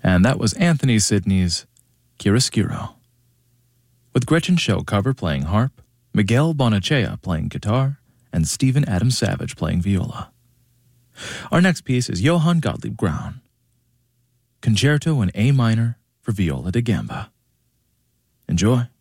And that was Anthony Sidney's Chiaroscuro, with Gretchen Show cover playing harp, Miguel Bonachea playing guitar, and Stephen Adam Savage playing viola. Our next piece is Johann Gottlieb Graun, Concerto in A minor for viola da gamba. Enjoy.